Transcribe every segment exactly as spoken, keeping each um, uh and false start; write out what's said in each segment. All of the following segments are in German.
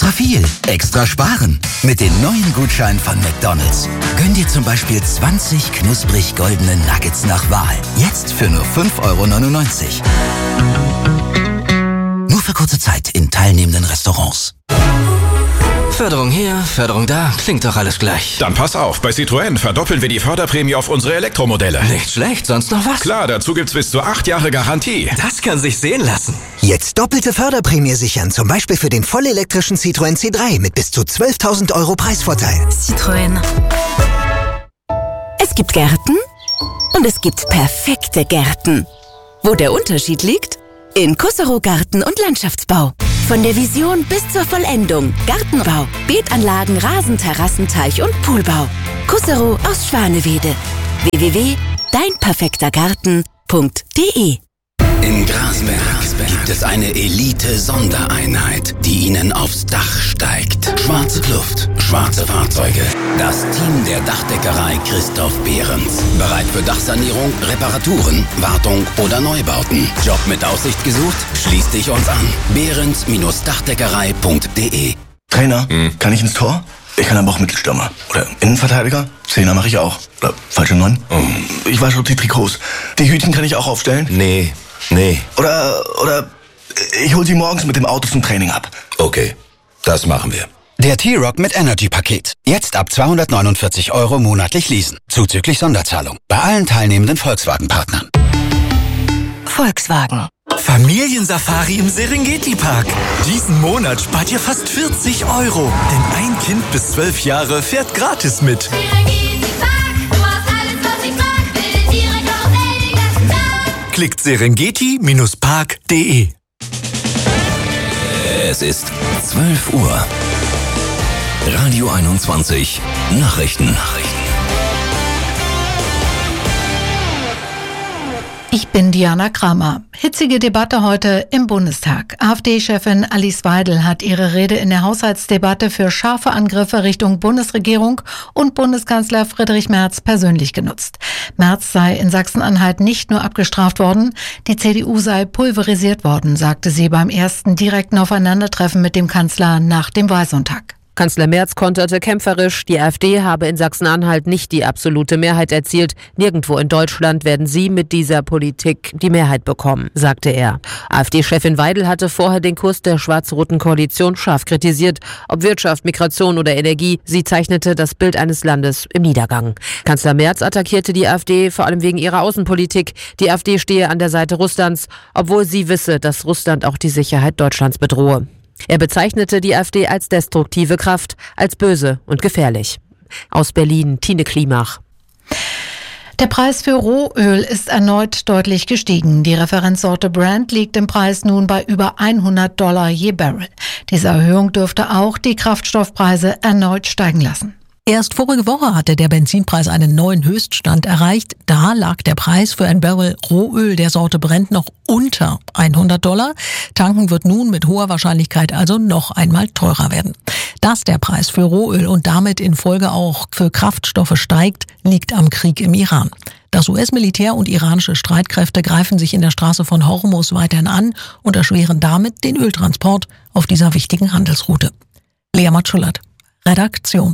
Extra viel, extra sparen. Mit den neuen Gutscheinen von McDonald's. Gönn dir zum Beispiel zwanzig knusprig goldene Nuggets nach Wahl. Jetzt für nur fünf Euro neunundneunzig. Nur für kurze Zeit in teilnehmenden Restaurants. Förderung hier, Förderung da, klingt doch alles gleich. Dann pass auf, bei Citroën verdoppeln wir die Förderprämie auf unsere Elektromodelle. Nicht schlecht, sonst noch was? Klar, dazu gibt's bis zu acht Jahre Garantie. Das kann sich sehen lassen. Jetzt doppelte Förderprämie sichern, zum Beispiel für den vollelektrischen Citroën C drei mit bis zu zwölftausend Euro Preisvorteil. Citroën. Es gibt Gärten und es gibt perfekte Gärten. Wo der Unterschied liegt? In Kusserow Garten- und Landschaftsbau. Von der Vision bis zur Vollendung. Gartenbau, Beetanlagen, Rasenterrassen, Teich- und Poolbau. Kusserow aus Schwanewede. w w w punkt dein perfekter garten punkt d e In Grasberg gibt es eine Elite-Sondereinheit, die Ihnen aufs Dach steigt. Schwarze Kluft, schwarze Fahrzeuge. Das Team der Dachdeckerei Christoph Behrens. Bereit für Dachsanierung, Reparaturen, Wartung oder Neubauten. Job mit Aussicht gesucht? Schließ dich uns an. behrens Dachdeckerei punkt d e. Trainer, hm. kann ich ins Tor? Ich kann aber auch Mittelstürmer. Oder Innenverteidiger? Zehner mache ich auch. Oder falsche Neun? Oh. Ich wasche die Trikots. Die Hütchen kann ich auch aufstellen? Nee. Nee. Oder, oder ich hol sie morgens mit dem Auto zum Training ab. Okay, das machen wir. Der T-Rock mit Energy-Paket. Jetzt ab zweihundertneunundvierzig Euro monatlich leasen. Zuzüglich Sonderzahlung. Bei allen teilnehmenden Volkswagen-Partnern. Volkswagen. Familiensafari im Serengeti-Park. Diesen Monat spart ihr fast vierzig Euro. Denn ein Kind bis zwölf Jahre fährt gratis mit. Klickt serengeti Park punkt d e. Es ist zwölf Uhr. Radio einundzwanzig. Nachrichten. Nachrichten. Ich bin Diana Kramer. Hitzige Debatte heute im Bundestag. AfD-Chefin Alice Weidel hat ihre Rede in der Haushaltsdebatte für scharfe Angriffe Richtung Bundesregierung und Bundeskanzler Friedrich Merz persönlich genutzt. Merz sei in Sachsen-Anhalt nicht nur abgestraft worden, die C D U sei pulverisiert worden, sagte sie beim ersten direkten Aufeinandertreffen mit dem Kanzler nach dem Wahlsonntag. Kanzler Merz konterte kämpferisch, die AfD habe in Sachsen-Anhalt nicht die absolute Mehrheit erzielt. Nirgendwo in Deutschland werden sie mit dieser Politik die Mehrheit bekommen, sagte er. AfD-Chefin Weidel hatte vorher den Kurs der schwarz-roten Koalition scharf kritisiert. Ob Wirtschaft, Migration oder Energie, sie zeichnete das Bild eines Landes im Niedergang. Kanzler Merz attackierte die AfD vor allem wegen ihrer Außenpolitik. Die AfD stehe an der Seite Russlands, obwohl sie wisse, dass Russland auch die Sicherheit Deutschlands bedrohe. Er bezeichnete die AfD als destruktive Kraft, als böse und gefährlich. Aus Berlin, Tine Klimach. Der Preis für Rohöl ist erneut deutlich gestiegen. Die Referenzsorte Brent liegt im Preis nun bei über hundert Dollar je Barrel. Diese Erhöhung dürfte auch die Kraftstoffpreise erneut steigen lassen. Erst vorige Woche hatte der Benzinpreis einen neuen Höchststand erreicht. Da lag der Preis für ein Barrel Rohöl der Sorte Brent noch unter hundert Dollar. Tanken wird nun mit hoher Wahrscheinlichkeit also noch einmal teurer werden. Dass der Preis für Rohöl und damit in Folge auch für Kraftstoffe steigt, liegt am Krieg im Iran. Das U S-Militär und iranische Streitkräfte greifen sich in der Straße von Hormuz weiterhin an und erschweren damit den Öltransport auf dieser wichtigen Handelsroute. Lea Matschulat, Redaktion.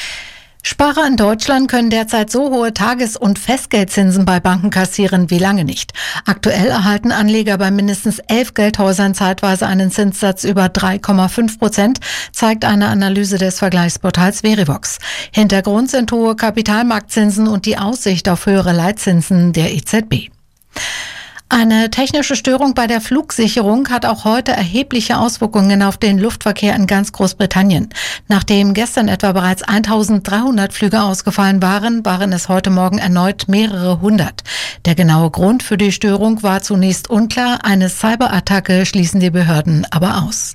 Sparer in Deutschland können derzeit so hohe Tages- und Festgeldzinsen bei Banken kassieren wie lange nicht. Aktuell erhalten Anleger bei mindestens elf Geldhäusern zeitweise einen Zinssatz über drei Komma fünf Prozent, zeigt eine Analyse des Vergleichsportals Verivox. Hintergrund sind hohe Kapitalmarktzinsen und die Aussicht auf höhere Leitzinsen der E Z B. Eine technische Störung bei der Flugsicherung hat auch heute erhebliche Auswirkungen auf den Luftverkehr in ganz Großbritannien. Nachdem gestern etwa bereits eintausenddreihundert Flüge ausgefallen waren, waren es heute Morgen erneut mehrere hundert. Der genaue Grund für die Störung war zunächst unklar. Eine Cyberattacke schließen die Behörden aber aus.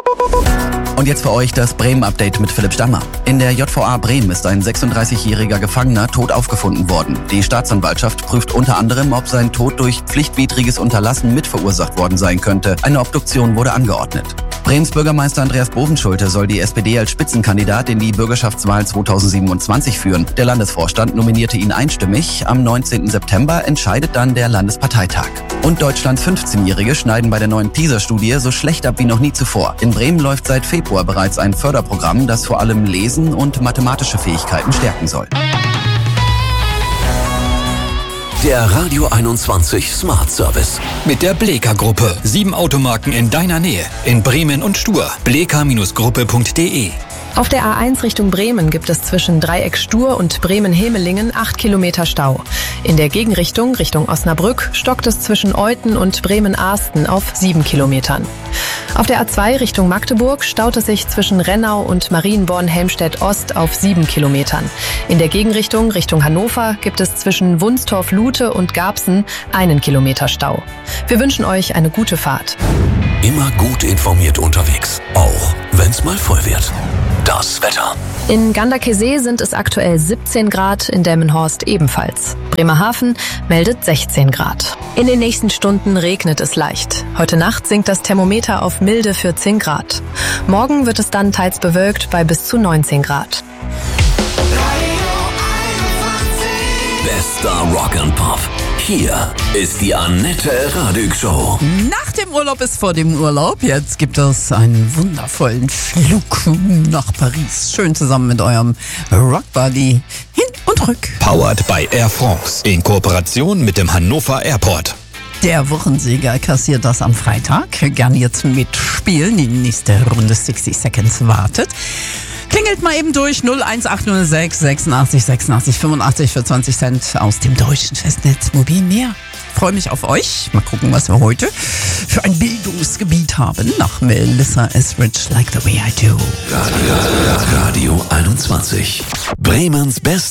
Und jetzt für euch das Bremen-Update mit Philipp Stammer. In der J V A Bremen ist ein sechsunddreißigjähriger Gefangener tot aufgefunden worden. Die Staatsanwaltschaft prüft unter anderem, ob sein Tod durch pflichtwidriges Unterlassen mitverursacht worden sein könnte. Eine Obduktion wurde angeordnet. Bremens Bürgermeister Andreas Bovenschulte soll die S P D als Spitzenkandidat in die Bürgerschaftswahl zweitausendsiebenundzwanzig führen. Der Landesvorstand nominierte ihn einstimmig. Am neunzehnten September entscheidet dann der Landesparteitag. Und Deutschlands fünfzehnjährige schneiden bei der neuen PISA-Studie so schlecht ab wie noch nie zuvor. In Bremen läuft seit Februar bereits ein Förderprogramm, das vor allem Lesen und mathematische Fähigkeiten stärken soll. Der Radio einundzwanzig Smart Service. Mit der Bleka-Gruppe. Sieben Automarken in deiner Nähe. In Bremen und Stur. bleka Gruppe punkt de. Auf der A eins Richtung Bremen gibt es zwischen Dreieck Stur und Bremen-Hemelingen acht Kilometer Stau. In der Gegenrichtung, Richtung Osnabrück, stockt es zwischen Euthen und Bremen-Ahsten auf sieben Kilometern. Auf der A zwei Richtung Magdeburg staut es sich zwischen Rennau und Marienborn-Helmstedt-Ost auf sieben Kilometern. In der Gegenrichtung, Richtung Hannover, gibt es zwischen Wunstorf-Lute und Garbsen einen Kilometer Stau. Wir wünschen euch eine gute Fahrt. Immer gut informiert unterwegs, auch wenn's mal voll wird. Das Wetter. In Ganderkesee sind es aktuell siebzehn Grad, in Delmenhorst ebenfalls. Bremerhaven meldet sechzehn Grad. In den nächsten Stunden regnet es leicht. Heute Nacht sinkt das Thermometer auf milde vierzehn Grad. Morgen wird es dann teils bewölkt bei bis zu neunzehn Grad. Bester Rock and Pop. Hier ist die Annette Radig Show. Nach dem Urlaub ist vor dem Urlaub. Jetzt gibt es einen wundervollen Flug nach Paris. Schön zusammen mit eurem Rockbuddy hin und rück. Powered by Air France. In Kooperation mit dem Hannover Airport. Der Wochensieger kassiert das am Freitag. Gerne jetzt mitspielen. Die nächste Runde sechzig Seconds wartet. Klingelt mal eben durch null eins acht null sechs sechsundachtzig sechsundachtzig fünfundachtzig für zwanzig Cent aus dem deutschen Festnetz Mobilmeer. Freue mich auf euch. Mal gucken, was wir heute für ein Bildungsgebiet haben. Nach Melissa Etheridge, Like the Way I Do. Radio, Radio einundzwanzig. Bremens Best.